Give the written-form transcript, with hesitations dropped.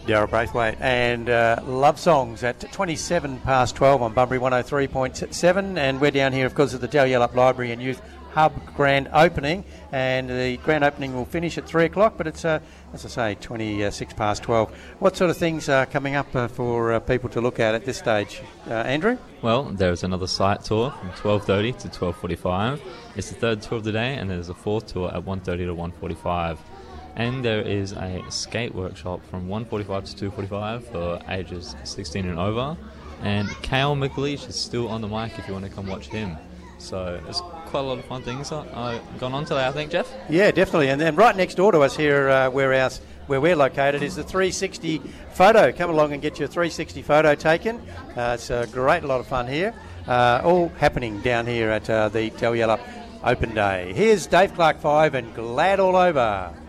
Darryl Braithwaite, and Love Songs at 27 past 12 on Bunbury 103.7, and we're down here, of course, at the Dalyellup Library and Youth Hub grand opening, and the grand opening will finish at 3 o'clock, but it's, as I say, 26 past 12. What sort of things are coming up for people to look at this stage, Andrew? Well, there's another site tour from 12:30 to 12:45. It's the third tour of the day, and there's a fourth tour at 1:30 to 1:45. And there is a skate workshop from 1:45 to 2:45 for ages 16 and over. And Kale McLeish is still on the mic if you want to come watch him. So there's quite a lot of fun things gone on today, I think, Jeff. Yeah, definitely. And then right next door to us here, where we're located, is the 360 photo. Come along and get your 360 photo taken. It's a lot of fun here. All happening down here at the Dalyellup Open Day. Here's Dave Clark 5 and Glad All Over.